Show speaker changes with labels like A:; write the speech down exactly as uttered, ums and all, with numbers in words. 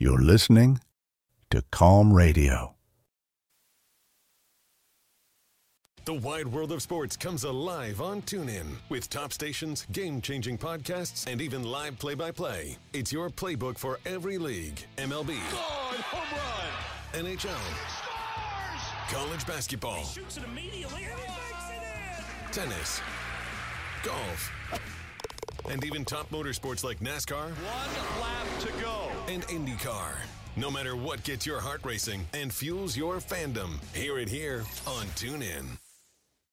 A: You're listening to Calm Radio.
B: The wide world of sports comes alive on TuneIn with top stations, game-changing podcasts, and even live play-by-play. It's your playbook for every league. M L B,
C: Gone, home run.
B: N H L,
C: Scores!
B: college basketball,
C: He shoots it immediately, and he makes it in!
B: tennis, golf, and even top motorsports like NASCAR.
C: One lap to go.
B: And IndyCar. No matter what gets your heart racing and fuels your fandom, hear it here on TuneIn.